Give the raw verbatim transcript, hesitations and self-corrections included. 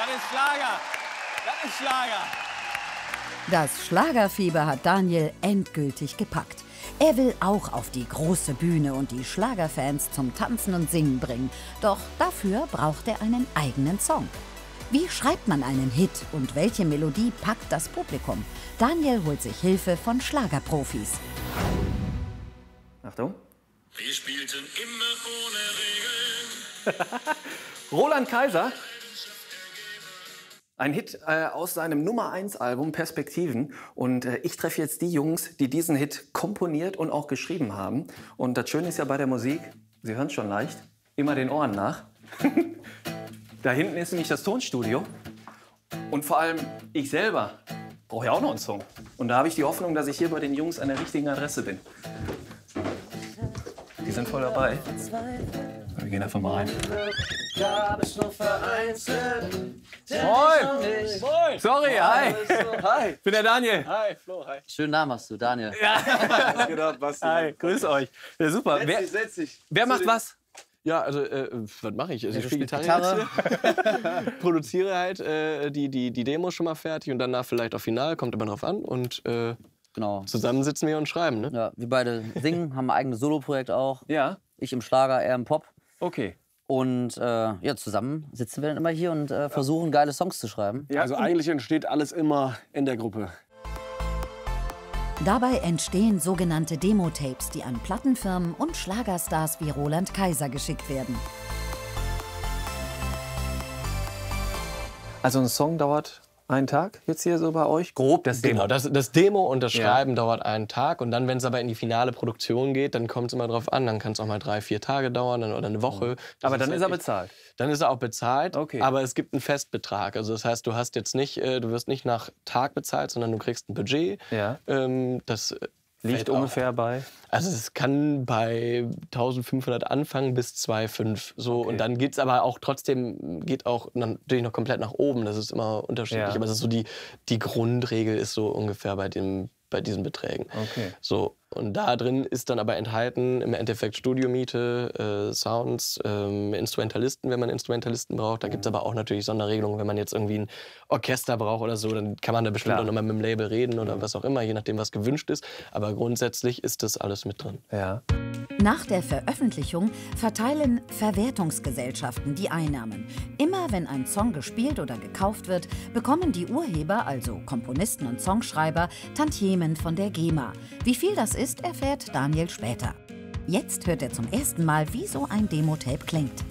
ist Schlager. Das ist Schlager. Das Schlagerfieber hat Daniel endgültig gepackt. Er will auch auf die große Bühne und die Schlagerfans zum Tanzen und Singen bringen. Doch dafür braucht er einen eigenen Song. Wie schreibt man einen Hit und welche Melodie packt das Publikum? Daniel holt sich Hilfe von Schlagerprofis. Achtung. Wir spielten immer ohne Regeln. Roland Kaiser. Ein Hit äh, aus seinem Nummer eins Album Perspektiven. Und äh, ich treffe jetzt die Jungs, die diesen Hit komponiert und auch geschrieben haben. Und das Schöne ist ja bei der Musik, Sie hören es schon leicht, immer den Ohren nach. Da hinten ist nämlich das Tonstudio. Und vor allem ich selber brauche ja auch noch einen Song. Und da habe ich die Hoffnung, dass ich hier bei den Jungs an der richtigen Adresse bin. Die sind voll dabei. Wir gehen einfach mal rein. Moin! Moin! Sorry, hi! Hi! Ich bin der Daniel. Hi, Flo, hi. Schönen Namen hast du, Daniel. Ja. Genau, Basti. Hi, grüß euch. Ja, super. Setz Wer, dich, setz dich. wer macht was? Ja, also, äh, was mache ich? Also, Ja, ich du spiele spielst Gitarre, jetzt, produziere halt äh, die, die, die Demo schon mal fertig und danach vielleicht auch final, kommt immer drauf an. Und äh, Genau. zusammen sitzen wir und schreiben, ne? Ja, wir beide singen, haben ein eigenes Soloprojekt auch. Ja. Ich im Schlager, er im Pop. Okay. Und äh, ja, zusammen sitzen wir dann immer hier und äh, versuchen, geile Songs zu schreiben. Ja, also eigentlich entsteht alles immer in der Gruppe. Dabei entstehen sogenannte Demo-Tapes, die an Plattenfirmen und Schlagerstars wie Roland Kaiser geschickt werden. Also ein Song dauert einen Tag jetzt hier so bei euch? Grob das Demo. Genau, das, das Demo und das Ja. Schreiben dauert einen Tag. Und dann, wenn es aber in die finale Produktion geht, dann kommt es immer drauf an. Dann kann es auch mal drei, vier Tage dauern dann, oder eine Woche. Das Aber dann ist er halt echt- bezahlt. Dann ist er auch bezahlt, Okay. aber es gibt einen Festbetrag. Also das heißt, du hast jetzt nicht, äh, du wirst nicht nach Tag bezahlt, sondern du kriegst ein Budget. Ja. Ähm, das äh, Liegt fällt auch- ungefähr bei. Also es kann bei eintausendfünfhundert anfangen bis zweitausendfünfhundert so. Okay. Und dann geht es aber auch trotzdem, geht auch natürlich noch komplett nach oben. Das ist immer unterschiedlich. Ja. Aber es ist so die, die Grundregel ist so ungefähr bei, dem, bei diesen Beträgen. Okay. So. Und da drin ist dann aber enthalten im Endeffekt Studiomiete, äh, Sounds, ähm, Instrumentalisten, wenn man Instrumentalisten braucht. Da gibt es aber auch natürlich Sonderregelungen, wenn man jetzt irgendwie ein Orchester braucht oder so, dann kann man da bestimmt Klar. auch nochmal mit dem Label reden oder was auch immer, je nachdem, was gewünscht ist. Aber grundsätzlich ist das alles mit drin. Ja. Nach der Veröffentlichung verteilen Verwertungsgesellschaften die Einnahmen. Immer wenn ein Song gespielt oder gekauft wird, bekommen die Urheber, also Komponisten und Songschreiber, Tantiemen von der GEMA. Wie viel das ist, erfährt Daniel später. Jetzt hört er zum ersten Mal, wie so ein Demo-Tape klingt.